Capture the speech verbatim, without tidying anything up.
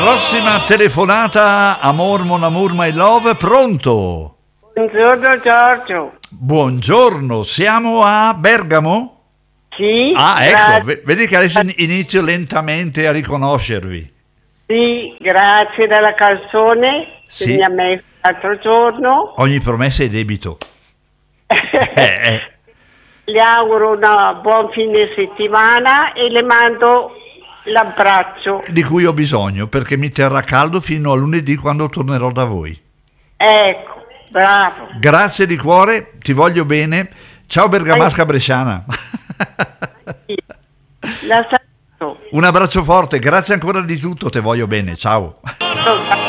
Prossima telefonata, Amor, mon amour, my love, pronto? Buongiorno Giorgio. Buongiorno, siamo a Bergamo? Sì. Ah, ecco, grazie. v- vedi che adesso inizio lentamente a riconoscervi. Sì, grazie della canzone Sì. che mi ha messo l'altro giorno. Ogni promessa è debito. Eh, eh. Le auguro un buon fine settimana e le mando l'abbraccio. Di cui ho bisogno, perché mi terrà caldo fino a lunedì quando tornerò da voi. Ecco, bravo. Grazie di cuore, ti voglio bene. Ciao Bergamasca Bresciana. La saluto. Un abbraccio forte, grazie ancora di tutto, te voglio bene, ciao.